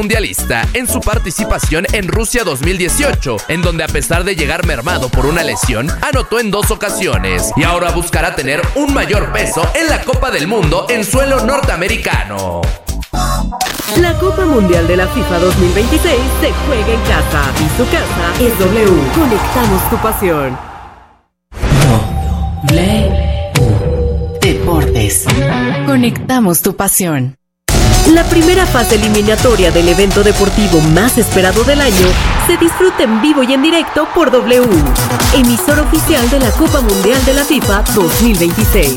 mundialista en su participación en Rusia 2018, en donde a pesar de llegar mermado por una lesión, anotó en 2 ocasiones y ahora buscará tener un mayor peso en la Copa del Mundo en suelo norteamericano. La Copa Mundial de la FIFA 2026 se juega en casa y su casa es W. Conectamos tu pasión. Deportes. Conectamos tu pasión. La primera fase eliminatoria del evento deportivo más esperado del año se disfruta en vivo y en directo por W, emisor oficial de la Copa Mundial de la FIFA 2026.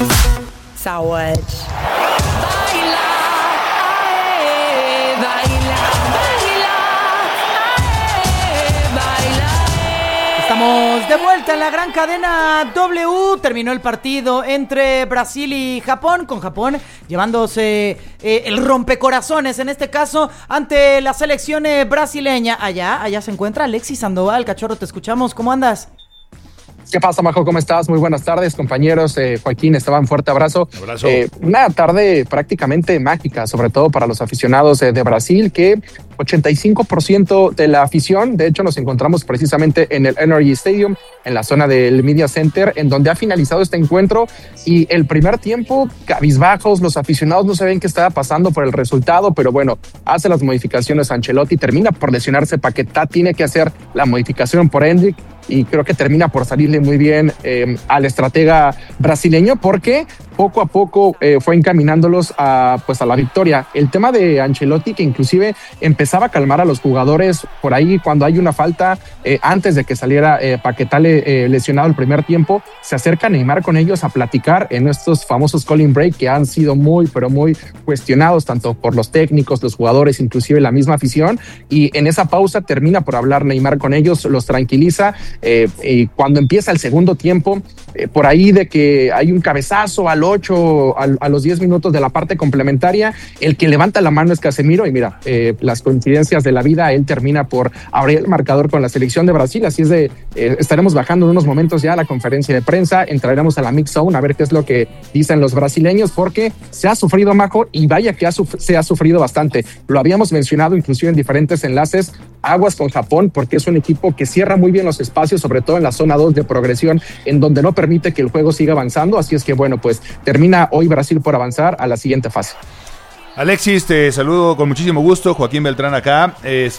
Estamos de vuelta en la gran cadena W. Terminó el partido entre Brasil y Japón, con Japón llevándose el rompecorazones, en este caso, ante la selección brasileña. Allá se encuentra Alexis Sandoval. Cachorro, te escuchamos. ¿Cómo andas? ¿Qué pasa, Majo? ¿Cómo estás? Muy buenas tardes, compañeros. Joaquín, Esteban, fuerte abrazo. Una tarde prácticamente mágica, sobre todo para los aficionados de Brasil, que 85% de la afición, de hecho nos encontramos precisamente en el Energy Stadium, en la zona del Media Center, en donde ha finalizado este encuentro, y el primer tiempo, cabizbajos, los aficionados no saben qué estaba pasando por el resultado, pero bueno, hace las modificaciones Ancelotti, termina por lesionarse Paquetá, tiene que hacer la modificación por Endrick, y creo que termina por salirle muy bien al estratega brasileño, porque poco a poco fue encaminándolos a la victoria. El tema de Ancelotti, que inclusive empezaba a calmar a los jugadores por ahí cuando hay una falta, antes de que saliera Paquetá lesionado el primer tiempo, se acerca Neymar con ellos a platicar en estos famosos calling break que han sido muy, pero muy cuestionados tanto por los técnicos, los jugadores, inclusive la misma afición, y en esa pausa termina por hablar Neymar con ellos, los tranquiliza, y cuando empieza el segundo tiempo, por ahí de que hay un cabezazo al 8, a los 10 minutos de la parte complementaria, el que levanta la mano es Casemiro, y mira, las coincidencias de la vida, él termina por abrir el marcador con la selección de Brasil, así es de, estaremos bajando en unos momentos ya a la conferencia de prensa, entraremos a la mix zone a ver qué es lo que dicen los brasileños, porque se ha sufrido, Majo, y vaya que se ha sufrido bastante. Lo habíamos mencionado inclusive en diferentes enlaces, aguas con Japón, porque es un equipo que cierra muy bien los espacios, sobre todo en la zona 2 de progresión, en donde no permite que el juego siga avanzando, así es que bueno, pues termina hoy Brasil por avanzar a la siguiente fase. Alexis, te saludo con muchísimo gusto, Joaquín Beltrán acá.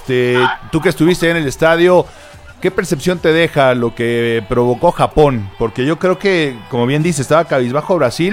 Tú que estuviste en el estadio, ¿qué percepción te deja lo que provocó Japón? Porque yo creo que, como bien dice, estaba cabizbajo Brasil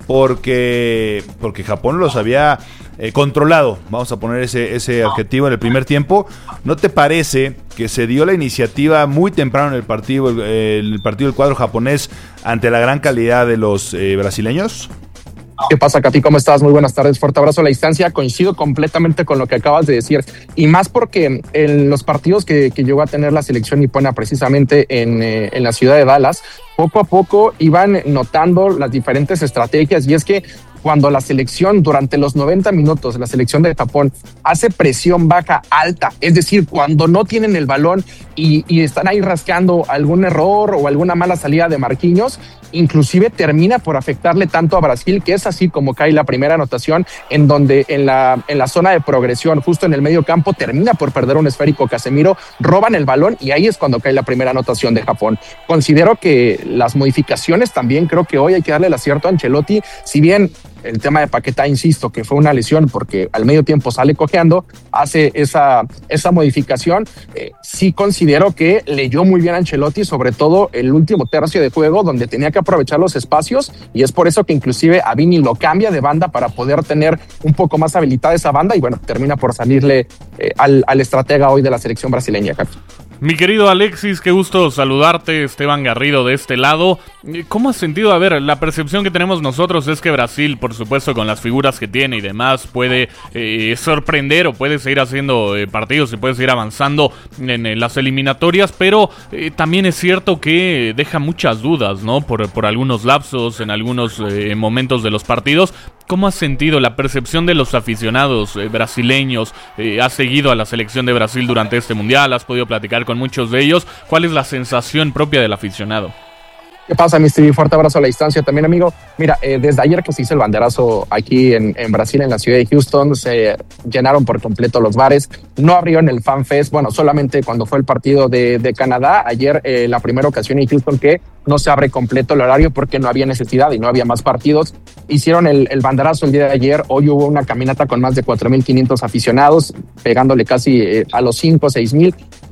porque Japón los había controlado, vamos a poner ese adjetivo, en el primer tiempo. ¿No te parece que se dio la iniciativa muy temprano en el partido del cuadro japonés ante la gran calidad de los brasileños? ¿Qué pasa, Katy? ¿Cómo estás? Muy buenas tardes, fuerte abrazo a la distancia. Coincido completamente con lo que acabas de decir, y más porque en los partidos que llegó a tener la selección nipona precisamente en la ciudad de Dallas, poco a poco iban notando las diferentes estrategias, y es que cuando la selección durante los 90 minutos, la selección de Japón hace presión baja alta, es decir, cuando no tienen el balón y están ahí rascando algún error o alguna mala salida de Marquinhos, inclusive termina por afectarle tanto a Brasil, que es así como cae la primera anotación, en donde en la zona de progresión, justo en el medio campo, termina por perder un esférico Casemiro, roban el balón y ahí es cuando cae la primera anotación de Japón. Considero que las modificaciones también, creo que hoy hay que darle el acierto a Ancelotti, si bien el tema de Paquetá, insisto, que fue una lesión porque al medio tiempo sale cojeando, hace esa modificación. Sí considero que leyó muy bien a Ancelotti, sobre todo el último tercio de juego, donde tenía que aprovechar los espacios, y es por eso que inclusive a Vini lo cambia de banda para poder tener un poco más habilitada esa banda, y bueno, termina por salirle al estratega hoy de la selección brasileña, Carlos. Mi querido Alexis, qué gusto saludarte, Esteban Garrido de este lado. ¿Cómo has sentido? A ver, la percepción que tenemos nosotros es que Brasil, por supuesto, con las figuras que tiene y demás, puede sorprender o puede seguir haciendo partidos y puede seguir avanzando en las eliminatorias, pero también es cierto que deja muchas dudas, ¿no? Por algunos lapsos, en algunos momentos de los partidos. ¿Cómo has sentido la percepción de los aficionados brasileños? ¿Has seguido a la selección de Brasil durante este mundial? ¿Has podido platicar con muchos de ellos? ¿Cuál es la sensación propia del aficionado? ¿Qué pasa, mi Stevie? Fuerte abrazo a la distancia también, amigo. Mira, desde ayer que se hizo el banderazo aquí en Brasil, en la ciudad de Houston, se llenaron por completo los bares. No abrieron el Fan Fest, bueno, solamente cuando fue el partido de Canadá. Ayer, la primera ocasión en Houston que no se abre completo el horario porque no había necesidad y no había más partidos. Hicieron el banderazo el día de ayer. Hoy hubo una caminata con más de 4,500 aficionados, pegándole casi a los 5 o 6,000,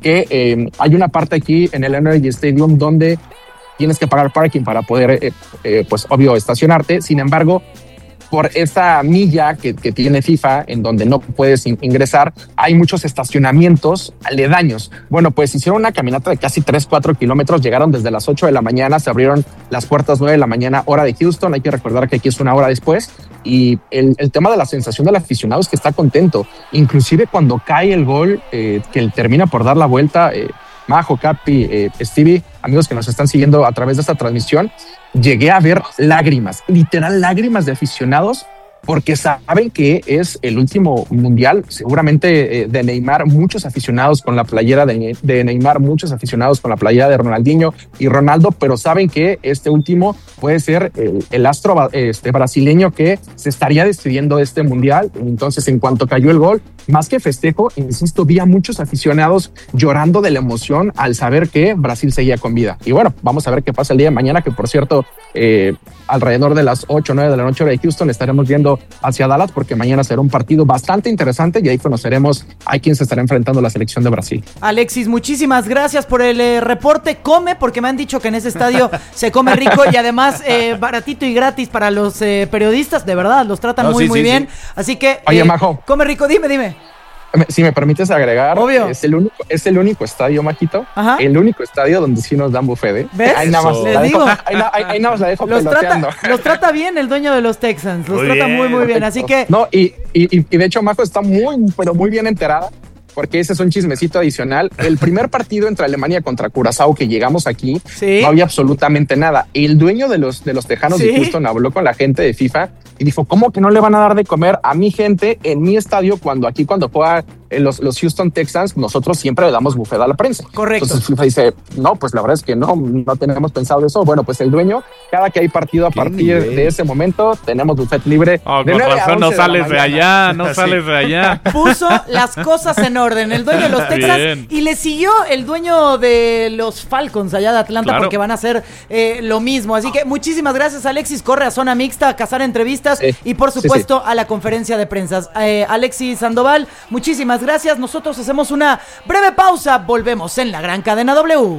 que hay una parte aquí en el Energy Stadium donde tienes que pagar parking para poder, pues obvio, estacionarte. Sin embargo, por esta milla que tiene FIFA, en donde no puedes ingresar, hay muchos estacionamientos aledaños. Bueno, pues hicieron una caminata de casi 3-4 kilómetros, llegaron desde las 8 de la mañana, se abrieron las puertas 9 de la mañana, hora de Houston. Hay que recordar que aquí es una hora después. Y el tema de la sensación del aficionado es que está contento. Inclusive cuando cae el gol, que él termina por dar la vuelta, Majo, Capi, Stevie, amigos que nos están siguiendo a través de esta transmisión, llegué a ver lágrimas, literal lágrimas de aficionados, porque saben que es el último mundial, seguramente de Neymar, muchos aficionados con la playera de Neymar, muchos aficionados con la playera de Ronaldinho y Ronaldo, pero saben que este último puede ser el astro brasileño que se estaría despidiendo de este mundial. Entonces, en cuanto cayó el gol, más que festejo, insisto, vi a muchos aficionados llorando de la emoción al saber que Brasil seguía con vida. Y bueno, vamos a ver qué pasa el día de mañana, que por cierto, alrededor de las 8 o 9 de la noche hora de Houston estaremos viendo hacia Dallas, porque mañana será un partido bastante interesante y ahí conoceremos a quién se estará enfrentando la selección de Brasil. Alexis, muchísimas gracias por el reporte. Come, porque me han dicho que en ese estadio se come rico y además baratito y gratis para los periodistas, de verdad, los tratan muy bien. Sí. Así que, oye, Majo, come rico, dime. Si me permites agregar, obvio, es el único estadio, Majito. Ajá. El único estadio donde sí nos dan buffet, ¿eh? ¿Ves? Ahí nada más les digo. Ahí nada más la dejo peloteando. Los trata bien el dueño de los Texans. Los trata muy bien. Así que. No, y de hecho, Majo está muy bien enterada, porque ese es un chismecito adicional. El primer partido entre Alemania contra Curazao que llegamos aquí, ¿sí?, no había absolutamente nada. El dueño de los Tejanos de Houston habló con la gente de FIFA y dijo, ¿cómo que no le van a dar de comer a mi gente en mi estadio cuando juega los Houston Texans? Nosotros siempre le damos buffet a la prensa. Correcto. Entonces FIFA dice, no, pues la verdad es que no tenemos pensado eso. Bueno, pues el dueño, cada que hay partido a partir de ese momento, tenemos buffet libre. Con razón no sales de allá, sales de allá. Puso las cosas en orden, el dueño de los Texans, bien, y le siguió el dueño de los Falcons allá de Atlanta, claro, porque van a hacer lo mismo. Así que muchísimas gracias, Alexis. Corre a Zona Mixta a cazar entrevistas y por supuesto a la conferencia de prensa. Alexis Sandoval, muchísimas gracias. Nosotros hacemos una breve pausa. Volvemos en la gran cadena W.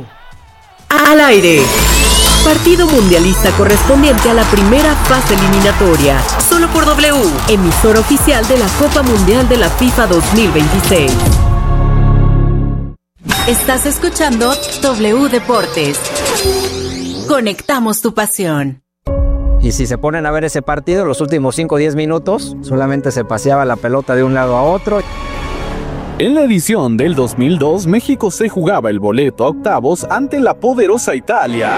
Al aire. Partido mundialista correspondiente a la primera fase eliminatoria. Solo por W, emisora oficial de la Copa Mundial de la FIFA 2026. Estás escuchando W Deportes. Conectamos tu pasión. Y si se ponen a ver ese partido, los últimos 5 o 10 minutos, solamente se paseaba la pelota de un lado a otro. En la edición del 2002, México se jugaba el boleto a octavos ante la poderosa Italia.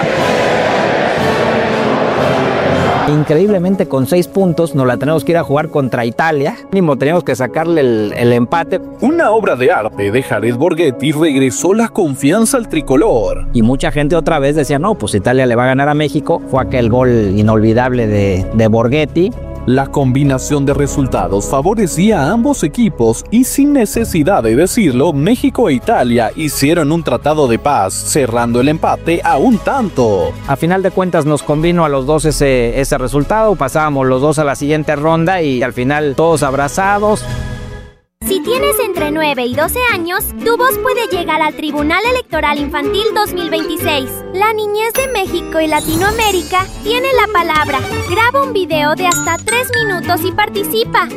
Increíblemente, con 6 puntos nos la tenemos que ir a jugar contra Italia. Mínimo teníamos que sacarle el empate. Una obra de arte de Jared Borghetti regresó la confianza al tricolor. Y mucha gente otra vez decía, no, pues Italia le va a ganar a México. Fue aquel gol inolvidable de Borghetti. La combinación de resultados favorecía a ambos equipos y sin necesidad de decirlo, México e Italia hicieron un tratado de paz, cerrando el empate a un tanto. A final de cuentas nos convino a los dos ese resultado, pasábamos los dos a la siguiente ronda y al final todos abrazados. Si tienes entre 9 y 12 años, tu voz puede llegar al Tribunal Electoral Infantil 2026. La niñez de México y Latinoamérica tiene la palabra. Graba un video de hasta 3 minutos y participa.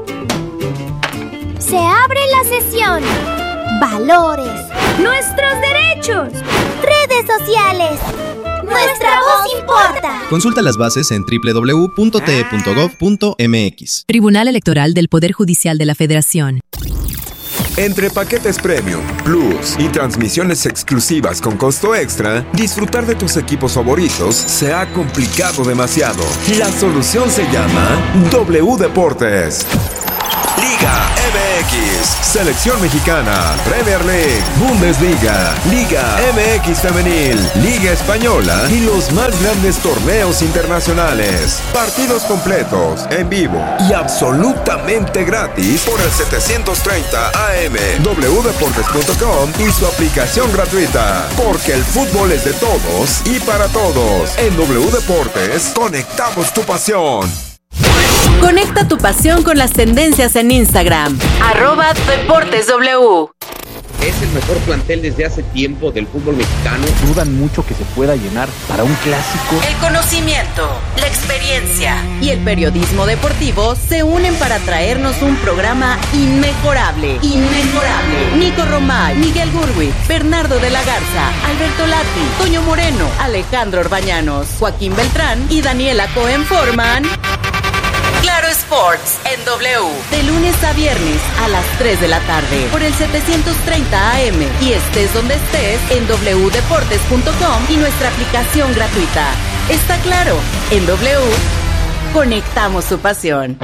Se abre la sesión. Valores. Nuestros derechos. Redes sociales. Nuestra voz importa. Consulta las bases en www.te.gov.mx. Tribunal Electoral del Poder Judicial de la Federación. Entre paquetes Premium, Plus y transmisiones exclusivas con costo extra, disfrutar de tus equipos favoritos se ha complicado demasiado. La solución se llama W Deportes. Liga MX, Selección Mexicana, Premier League, Bundesliga, Liga MX Femenil, Liga Española y los más grandes torneos internacionales. Partidos completos, en vivo y absolutamente gratis por el 730 AM, wdeportes.com y su aplicación gratuita. Porque el fútbol es de todos y para todos. En W Deportes, conectamos tu pasión. Conecta tu pasión con las tendencias en Instagram. @DeportesW. Es el mejor plantel desde hace tiempo del fútbol mexicano. Dudan mucho que se pueda llenar para un clásico. El conocimiento, la experiencia y el periodismo deportivo se unen para traernos un programa inmejorable. Nico Romay, Miguel Gurwitz, Bernardo de la Garza, Alberto Lati, Toño Moreno, Alejandro Orbañanos, Joaquín Beltrán y Daniela Cohen forman Claro Sports en W, de lunes a viernes a las 3 de la tarde por el 730 AM y estés donde estés en wdeportes.com y nuestra aplicación gratuita. Está claro, en W conectamos tu pasión.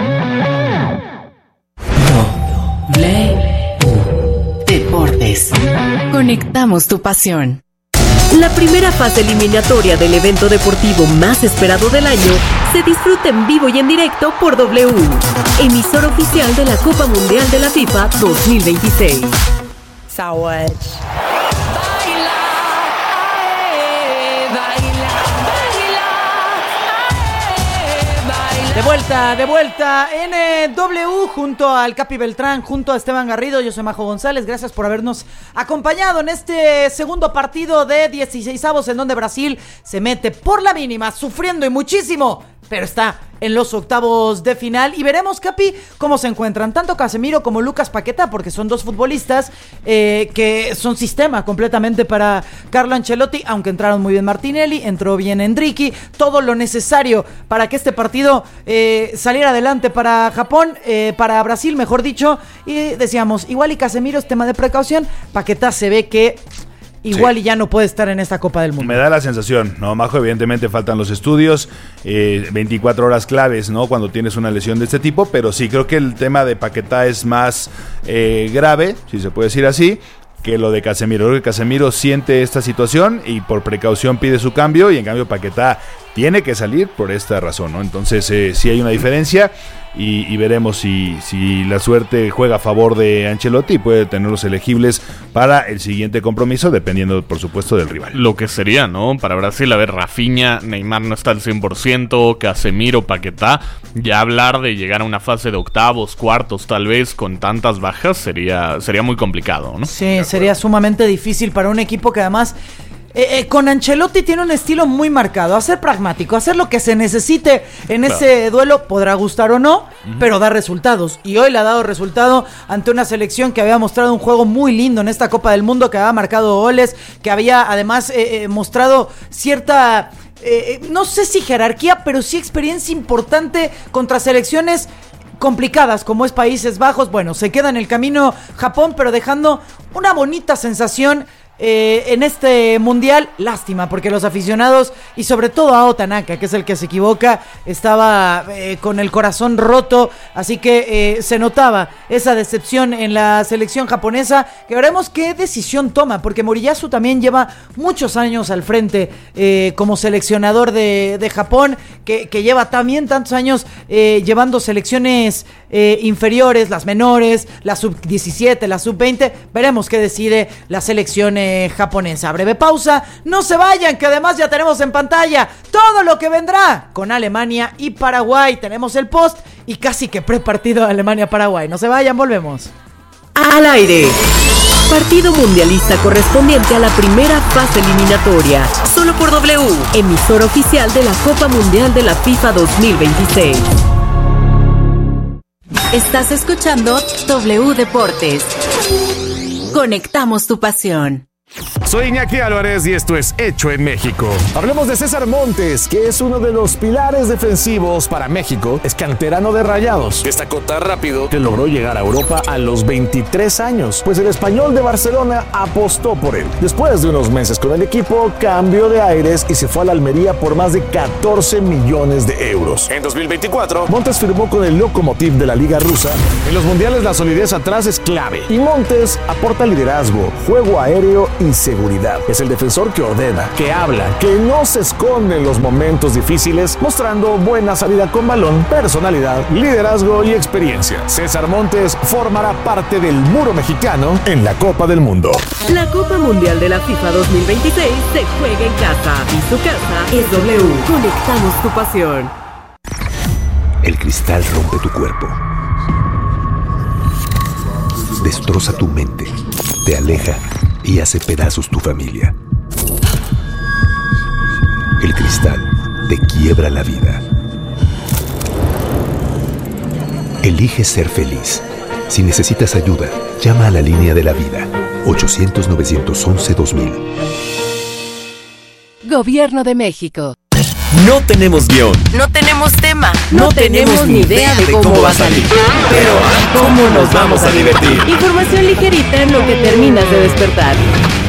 Deportes. Conectamos tu pasión. La primera fase eliminatoria del evento deportivo más esperado del año se disfruta en vivo y en directo por W, emisor oficial de la Copa Mundial de la FIFA 2026. De vuelta en W junto al Capi Beltrán, junto a Esteban Garrido. Yo soy Majo González, gracias por habernos acompañado en este segundo partido de 16avos en donde Brasil se mete por la mínima, sufriendo y muchísimo, pero está en los octavos de final y veremos, Capi, cómo se encuentran tanto Casemiro como Lucas Paquetá, porque son dos futbolistas que son sistema completamente para Carlo Ancelotti, aunque entraron muy bien Martinelli, entró bien Endricky, todo lo necesario para que este partido saliera adelante para Japón, para Brasil, mejor dicho, y decíamos, igual y Casemiro es tema de precaución, Paquetá se ve que igual y ya no puede estar en esta Copa del Mundo. Me da la sensación, ¿no, Majo? Evidentemente faltan los estudios, 24 horas claves, ¿no? Cuando tienes una lesión de este tipo, pero sí creo que el tema de Paquetá es más grave, si se puede decir así, que lo de Casemiro. Creo que Casemiro siente esta situación y por precaución pide su cambio, y en cambio Paquetá tiene que salir por esta razón, ¿no? Entonces sí hay una diferencia y veremos si la suerte juega a favor de Ancelotti y puede tenerlos elegibles para el siguiente compromiso, dependiendo, por supuesto, del rival. Lo que sería, ¿no? Para Brasil, a ver, Rafinha, Neymar no está al 100%, Casemiro, Paquetá, ya hablar de llegar a una fase de octavos, cuartos, tal vez, con tantas bajas, sería muy complicado, ¿no? Sí, sería sumamente difícil para un equipo que además... con Ancelotti tiene un estilo muy marcado, hacer pragmático, hacer lo que se necesite en ese duelo, podrá gustar o no, pero da resultados, y hoy le ha dado resultado ante una selección que había mostrado un juego muy lindo en esta Copa del Mundo, que había marcado goles, que había además mostrado cierta... no sé si jerarquía, pero sí experiencia importante contra selecciones complicadas como es Países Bajos. Bueno, se queda en el camino Japón, pero dejando una bonita sensación en este mundial. Lástima, porque los aficionados y sobre todo Ao Tanaka, que es el que se equivoca, estaba con el corazón roto, así que se notaba esa decepción en la selección japonesa, que veremos qué decisión toma, porque Moriyasu también lleva muchos años al frente como seleccionador de Japón, que lleva también tantos años llevando selecciones inferiores, las menores, la sub-17, la sub-20. Veremos qué decide la selección japonesa. Breve pausa, no se vayan, que además ya tenemos en pantalla todo lo que vendrá con Alemania y Paraguay. Tenemos el post y casi que prepartido de Alemania-Paraguay. No se vayan, volvemos. Al aire. Partido mundialista correspondiente a la primera fase eliminatoria. Solo por W, emisor oficial de la Copa Mundial de la FIFA 2026. Estás escuchando W Deportes. Conectamos tu pasión. Soy Iñaki Álvarez y esto es Hecho en México. Hablemos de César Montes, que es uno de los pilares defensivos para México. Es canterano de Rayados. Destacó tan rápido que logró llegar a Europa a los 23 años, pues el Español de Barcelona apostó por él. Después de unos meses con el equipo, cambió de aires y se fue a la Almería por más de 14 millones de euros. En 2024, Montes firmó con el Lokomotiv de la Liga Rusa. En los mundiales la solidez atrás es clave y Montes aporta liderazgo, juego aéreo y seguridad. Es el defensor que ordena, que habla, que no se esconde en los momentos difíciles, mostrando buena salida con balón, personalidad, liderazgo y experiencia. César Montes formará parte del muro mexicano en la Copa del Mundo. La Copa Mundial de la FIFA 2026 se juega en casa y su casa es W. Conectamos tu pasión. El cristal rompe tu cuerpo, destroza tu mente, te aleja y hace pedazos tu familia. El cristal te quiebra la vida. Elige ser feliz. Si necesitas ayuda, llama a la línea de la vida. 800-911-2000. Gobierno de México. No tenemos guión. No tenemos tema. No tenemos ni idea de cómo va a salir. Pero ¿cómo nos vamos a divertir? Información ligerita en lo que terminas de despertar.